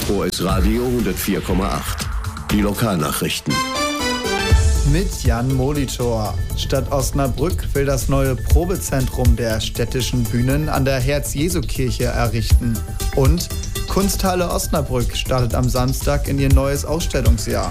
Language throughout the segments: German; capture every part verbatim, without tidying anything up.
O S Radio hundertvier Komma acht. Die Lokalnachrichten. Mit Jan Molitor. Stadt Osnabrück will das neue Probezentrum der städtischen Bühnen an der Herz-Jesu-Kirche errichten. Und Kunsthalle Osnabrück startet am Samstag in ihr neues Ausstellungsjahr.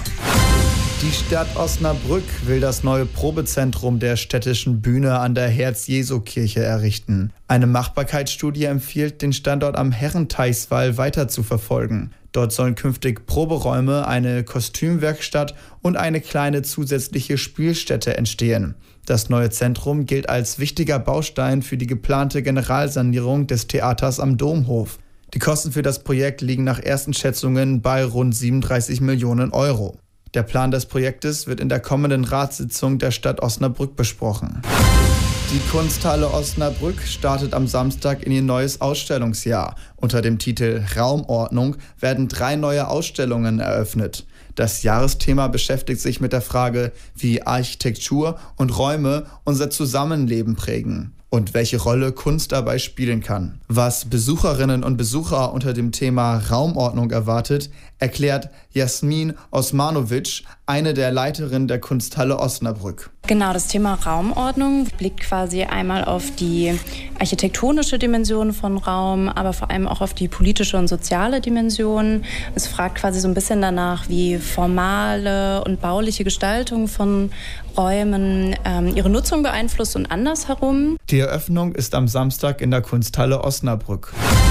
Die Stadt Osnabrück will das neue Probezentrum der städtischen Bühne an der Herz-Jesu-Kirche errichten. Eine Machbarkeitsstudie empfiehlt, den Standort am Herrenteichswall weiter zu verfolgen. Dort sollen künftig Proberäume, eine Kostümwerkstatt und eine kleine zusätzliche Spielstätte entstehen. Das neue Zentrum gilt als wichtiger Baustein für die geplante Generalsanierung des Theaters am Domhof. Die Kosten für das Projekt liegen nach ersten Schätzungen bei rund siebenunddreißig Millionen Euro. Der Plan des Projektes wird in der kommenden Ratssitzung der Stadt Osnabrück besprochen. Die Kunsthalle Osnabrück startet am Samstag in ihr neues Ausstellungsjahr. Unter dem Titel Raumordnung werden drei neue Ausstellungen eröffnet. Das Jahresthema beschäftigt sich mit der Frage, wie Architektur und Räume unser Zusammenleben prägen und welche Rolle Kunst dabei spielen kann. Was Besucherinnen und Besucher unter dem Thema Raumordnung erwartet, erklärt Jasmin Osmanovic, eine der Leiterinnen der Kunsthalle Osnabrück. Genau, das Thema Raumordnung blickt quasi einmal auf die architektonische Dimension von Raum, aber vor allem auch auf die politische und soziale Dimension. Es fragt quasi so ein bisschen danach, wie formale und bauliche Gestaltung von Räumen ähm, ihre Nutzung beeinflusst und andersherum. Die Eröffnung ist am Samstag in der Kunsthalle Osnabrück.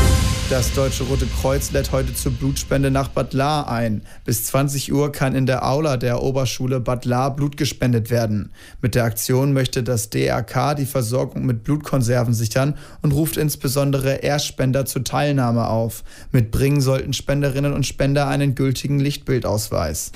Das Deutsche Rote Kreuz lädt heute zur Blutspende nach Bad Lahr ein. Bis zwanzig Uhr kann in der Aula der Oberschule Bad Lahr Blut gespendet werden. Mit der Aktion möchte das D R K die Versorgung mit Blutkonserven sichern und ruft insbesondere Erstspender zur Teilnahme auf. Mitbringen sollten Spenderinnen und Spender einen gültigen Lichtbildausweis.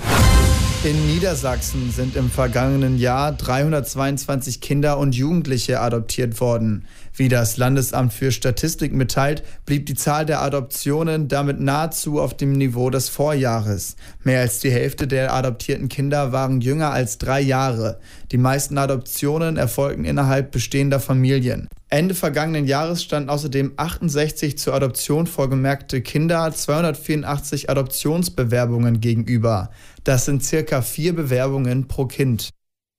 In Niedersachsen sind im vergangenen Jahr dreihundertzweiundzwanzig Kinder und Jugendliche adoptiert worden. Wie das Landesamt für Statistik mitteilt, blieb die Zahl der Adoptionen damit nahezu auf dem Niveau des Vorjahres. Mehr als die Hälfte der adoptierten Kinder waren jünger als drei Jahre. Die meisten Adoptionen erfolgten innerhalb bestehender Familien. Ende vergangenen Jahres standen außerdem achtundsechzig zur Adoption vorgemerkte Kinder zweihundertvierundachtzig Adoptionsbewerbungen gegenüber. Das sind circa vier Bewerbungen pro Kind.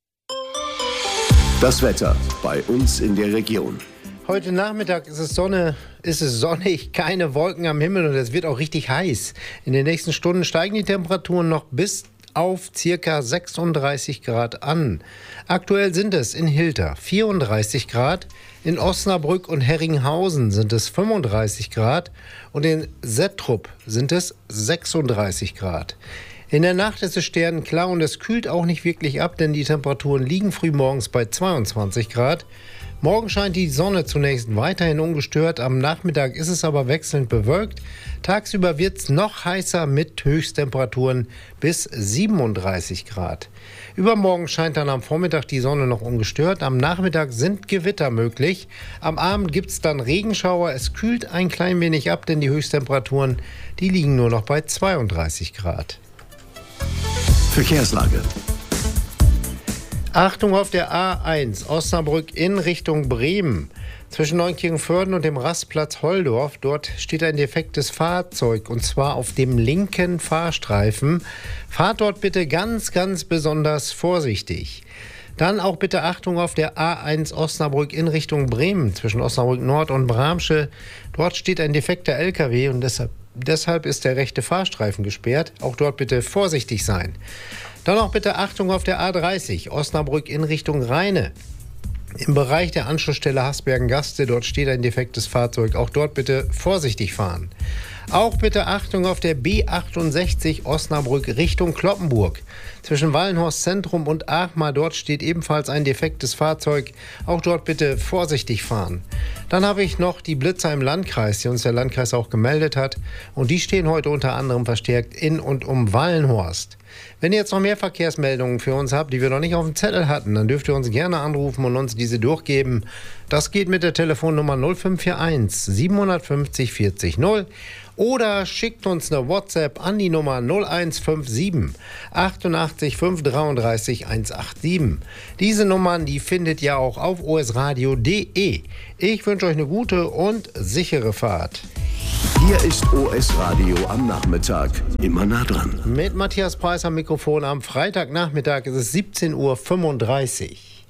Das Wetter bei uns in der Region. Heute Nachmittag ist es Sonne, ist es sonnig, keine Wolken am Himmel und es wird auch richtig heiß. In den nächsten Stunden steigen die Temperaturen noch bis auf ca. sechsunddreißig Grad an. Aktuell sind es in Hilter vierunddreißig Grad, in Osnabrück und Herringhausen sind es fünfunddreißig Grad und in Settrup sind es sechsunddreißig Grad. In der Nacht ist es sternenklar und es kühlt auch nicht wirklich ab, denn die Temperaturen liegen frühmorgens bei zweiundzwanzig Grad. Morgen scheint die Sonne zunächst weiterhin ungestört, am Nachmittag ist es aber wechselnd bewölkt. Tagsüber wird es noch heißer mit Höchsttemperaturen bis siebenunddreißig Grad. Übermorgen scheint dann am Vormittag die Sonne noch ungestört, am Nachmittag sind Gewitter möglich. Am Abend gibt es dann Regenschauer, es kühlt ein klein wenig ab, denn die Höchsttemperaturen, die liegen nur noch bei zweiunddreißig Grad. Verkehrslage. Achtung auf der A eins, Osnabrück in Richtung Bremen. Zwischen Neunkirchen-Vörden und dem Rastplatz Holdorf, dort steht ein defektes Fahrzeug und zwar auf dem linken Fahrstreifen. Fahrt dort bitte ganz, ganz besonders vorsichtig. Dann auch bitte Achtung auf der A eins Osnabrück in Richtung Bremen. Zwischen Osnabrück Nord und Bramsche, dort steht ein defekter L K W und deshalb, deshalb ist der rechte Fahrstreifen gesperrt. Auch dort bitte vorsichtig sein. Dann auch bitte Achtung auf der A dreißig, Osnabrück in Richtung Rheine. Im Bereich der Anschlussstelle Hasbergen-Gaste, dort steht ein defektes Fahrzeug. Auch dort bitte vorsichtig fahren. Auch bitte Achtung auf der B achtundsechzig Osnabrück Richtung Cloppenburg. Zwischen Wallenhorst Zentrum und Achmar, dort steht ebenfalls ein defektes Fahrzeug. Auch dort bitte vorsichtig fahren. Dann habe ich noch die Blitzer im Landkreis, die uns der Landkreis auch gemeldet hat. Und die stehen heute unter anderem verstärkt in und um Wallenhorst. Wenn ihr jetzt noch mehr Verkehrsmeldungen für uns habt, die wir noch nicht auf dem Zettel hatten, dann dürft ihr uns gerne anrufen und uns diese durchgeben. Das geht mit der Telefonnummer null fünf vier eins sieben fünf null vierzig null oder schickt uns eine WhatsApp an die Nummer null eins fünf sieben achtundachtzig fünf dreiunddreißig hundertsiebenundachtzig. Diese Nummern, die findet ihr auch auf osradio punkt de. Ich wünsche euch eine gute und sichere Fahrt. Hier ist O S Radio am Nachmittag. Immer nah dran. Mit Matthias Preis am Mikrofon am Freitagnachmittag ist es siebzehn Uhr fünfunddreißig.